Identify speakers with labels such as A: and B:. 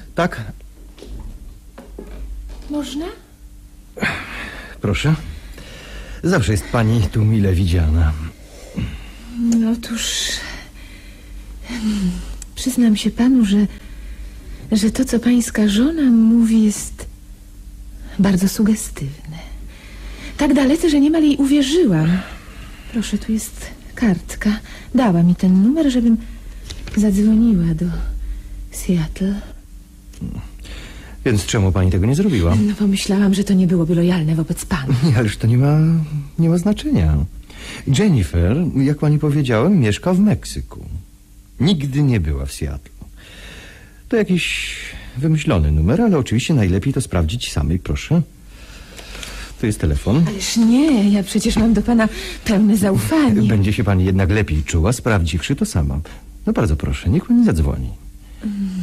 A: Tak?
B: Można?
A: Proszę. Zawsze jest pani tu mile widziana.
B: No otóż... Przyznam się panu, że to, co pańska żona mówi, jest bardzo sugestywne. Tak dalece, że niemal jej uwierzyłam. Proszę, tu jest kartka. Dała mi ten numer, żebym zadzwoniła do Seattle.
A: Więc czemu pani tego nie zrobiła?
B: No pomyślałam, że to nie byłoby lojalne wobec pana.
A: Nie, ależ to nie ma znaczenia. Jennifer, jak pani powiedziałem, mieszka w Meksyku. Nigdy nie była w Seattle. To jakiś wymyślony numer, ale oczywiście najlepiej to sprawdzić samej, proszę. To jest telefon.
B: Ależ nie, ja przecież mam do pana pełne zaufanie.
A: Będzie się pani jednak lepiej czuła, sprawdziwszy to sama. No bardzo proszę, niech pani zadzwoni.